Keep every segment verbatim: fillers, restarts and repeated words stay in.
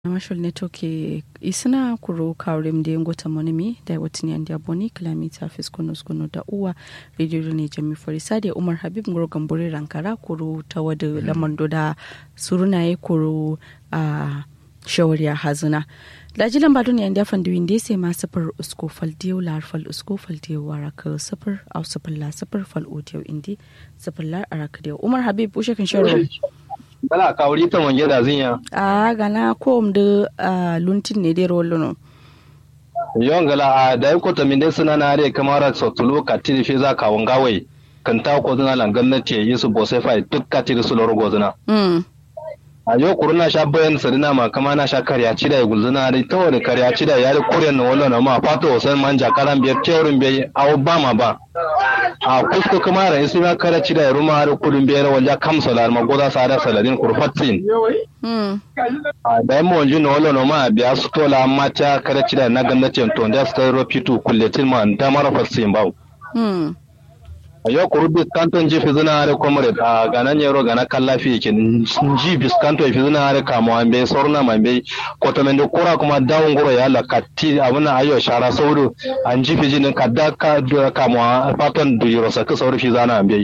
Mashal netoke isina kuro kawrim de ngota monimi da watini andia boni kilamita fiskono skono da uwa radio ne jami forisade Umar Habib ngoro gambore rankara kuro tawada mm. lamando da surunaye kuro a shawariya hazuna dajilan badun ya ndia fandu inde sai ma safar usko faldiyo lar fal usko faldiyo waraka safar au safar la safar fal odiyo indi safar lar araka Umar Habib ushe kan sharo Bala kawri ta wange da zinya. Ah gana ko mde luntin ne dai rollo. Yon gala a da ko ta minde suna na re kamar sotulo ka tiri fe za ka wanga wai kan ta ko zuna langan na ce yisu bose fa duk ka tiri su loro gozuna. Mm. A yo kuruna sha bayan sarina ma kama na sha kariya ci da gulzuna da to da kariya ci da yari kuryan na wallo na ma fato san manja karan biyar teurin bai aw ba ma ba. A kusko kuma ran su ma kara ci da ruma har kudin biyar wanja kamsa lar magoda sa da saladin kurfatsin. Mm. A da mu wanju na wallo na ma biya su tola amma ta kara ci da na gannace to da su ro fitu kulletin ma da mara fatsin ba. Mm. Ayo kuru biskanton ji fizina hare comrade a ganan yaro gana kallafi yake ji biskanto fizina hare kamo ambe sorna mambe kotamende kura kuma dawon goro ya lakati abuna ayo shara sauru an ji fijinin kadda ka kamo fatan du yoro saka sauru fizana ambe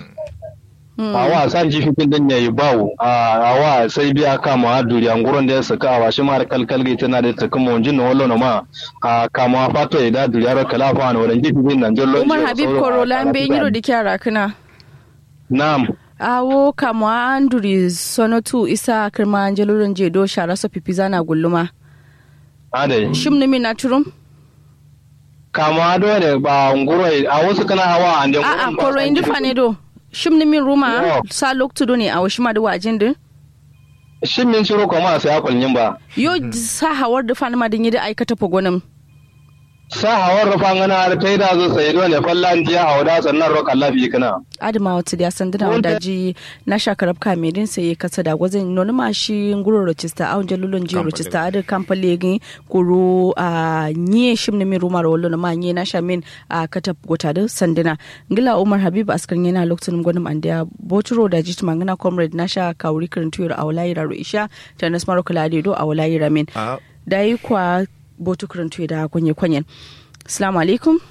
awa san ji fitin din yayi bawo awa sai biya kamo aduri an guron da ya saka awa shi mar kalkal ga tana da takamo jin no wallo ma a kamo fato ida duri yaro kalafa no dan ji fitin nan jollo Umar Habib Korola be yiro dikyara kana Na'am. Awo kama anduri sonotu isa kirma angelurin je do shara so pipiza na gulluma. Ade. Shim ne min naturum? Kama do ne ba nguroi a wasu kana hawa ande nguroi. A a koro indi fane do. Shim ne min ruma sa loktu do ne a washima da wajin din. Shim min shiro kuma sai akul ba. Yo sa hawar da fane ma din yi da aikata pogonam. Sa hawar rufa ngana har kai da zo sai dole fallan jiya a wada sannan roƙa lafi kana adama wata da sanduna wadaji na shakarab kamerin sai kasa da gwazin nonu ma shi nguro rochester a unje lulun ji rochester ada kampale gi kuru a nye shimne min rumar wallo na ma nye na shamin a kata gota da sanduna ngila Umar Habib askar yana lokacin gwanin andiya boturo da jit mangana comrade na sha kawuri kirin tuyar a walayi raro isha ta nasmaro kala do a walayi ramin da yi kwa botu kurantu da kwanye-kwanyen. Assalamu alaikum.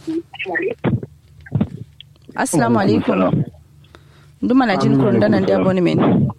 Assalamu alaikum. Duma na jin kurun danan da abu ne men.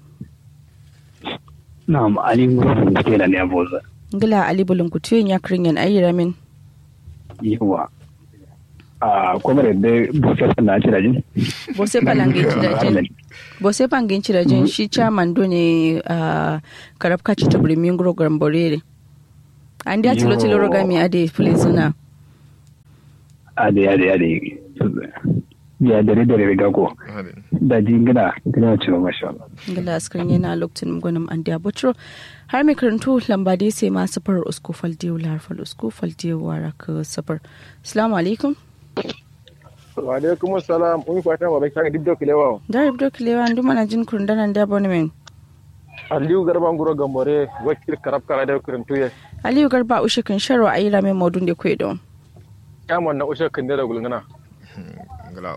Na'am, Ali Bulun Kutela ne aboza. Ngila Ali Bulun Kutela ya kirin yan ayyira min. Yawa. A kuma da bose na ci da jin. Bose palangin ci da jin. Bose pangin ci da jin shi chairman do ne a karabka ci tabrimin gro gramborere. An da tilo tilo roga mi ade fulizuna. Ade ade ade. Ya dare dare riga ko. Da jingina kana cewa masha Allah. Ngala askar yana lokacin gwanin an da butro har mai karantu lamba dai sai ma safar usko faldiyo lar fal usko faldiyo waraka safar. Assalamu alaikum. Wa alaikum assalam. Mun fata wa bai kan dibdo kilewa. Da dibdo kilewa nduma na jin kun danan da abonement. Aliyu Garba nguro gambore wakil karab kala da kirantuye. Aliyu Garba ushe kan sharo ayi rame modun de kwedo. Kamon na ushe kan da gulngana. Ngala.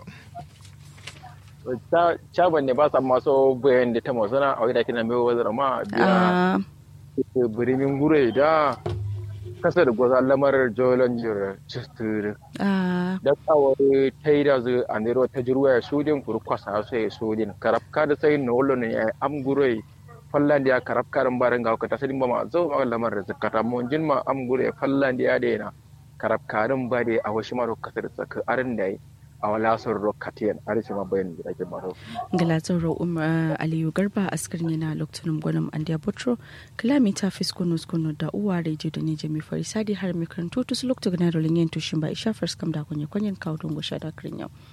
Ta chaban ne ba sa maso bayan da ta masana a wida kina mai wazar ma biya. Birimin gure da kasar gwaza lamar jolan jir chistir. Da kawai taida zu andero tajruwa sudin kurkwasa sai sudin karab kada sai no ne am gure fallan ya karab karan baran ga ka tasadin ba ma zo ma lamar zakata mon jin ma am gure fallan ya daina karab karan ba dai a washi maro kasar saka aran dai a wala sur rokatiyan arishi ma bayan da ake maro galatin ro Umar Aliyu Garba askarin yana loktunum gwanam andiya botro kilomita fiskunus kunu da uwa radio da ne jami farisadi har mikran tutus loktu gana rolin yin tushin ba isha first kam da kunye kunyen kawo don gosha da kirin yau